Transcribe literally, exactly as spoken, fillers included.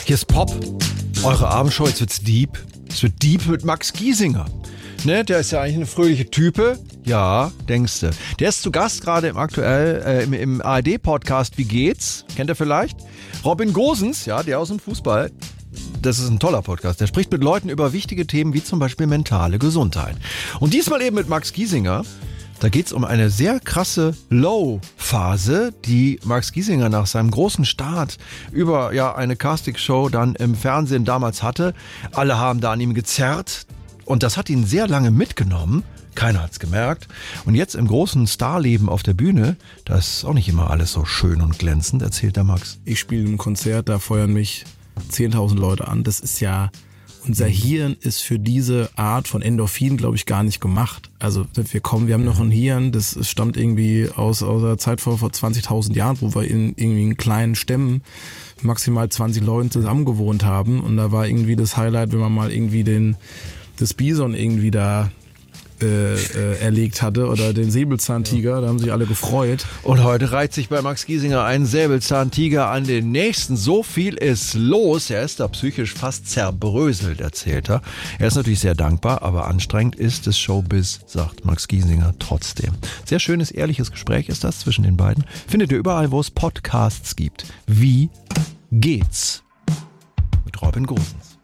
Hier ist Pop, eure Abendshow, jetzt wird's deep. Es wird deep mit Max Giesinger. Ne, der ist ja eigentlich eine fröhliche Type. Ja, denkste. Der ist zu Gast gerade im aktuell äh, im, im A R D-Podcast Wie geht's? Kennt ihr vielleicht? Robin Gosens, ja, der aus dem Fußball. Das ist ein toller Podcast. Der spricht mit Leuten über wichtige Themen wie zum Beispiel mentale Gesundheit. Und diesmal eben mit Max Giesinger. Da geht's um eine sehr krasse Low-Phase, die Max Giesinger nach seinem großen Start über ja eine Castingshow dann im Fernsehen damals hatte. Alle haben da an ihm gezerrt und das hat ihn sehr lange mitgenommen. Keiner hat's gemerkt. Und jetzt im großen Starleben auf der Bühne, da ist auch nicht immer alles so schön und glänzend, erzählt der Max. Ich spiele ein Konzert, da feuern mich zehntausend Leute an. Das ist ja... Unser Hirn ist für diese Art von Endorphin, glaube ich, gar nicht gemacht. Also wir kommen, wir haben noch ein Hirn, das stammt irgendwie aus, aus der Zeit vor, vor zwanzigtausend Jahren, wo wir in irgendwie in kleinen Stämmen maximal zwanzig Leuten zusammen gewohnt haben. Und da war irgendwie das Highlight, wenn man mal irgendwie den das Bison irgendwie da äh, äh, erlegt hatte oder den Säbelzahntiger, da haben sich alle gefreut. Und heute reiht sich bei Max Giesinger ein Säbelzahntiger an den nächsten. So viel ist los. Er ist da psychisch fast zerbröselt, erzählt er. Er ist natürlich sehr dankbar, aber anstrengend ist das Showbiz, sagt Max Giesinger trotzdem. Sehr schönes, ehrliches Gespräch ist das zwischen den beiden. Findet ihr überall, wo es Podcasts gibt. Wie geht's? Mit Robin Gosens.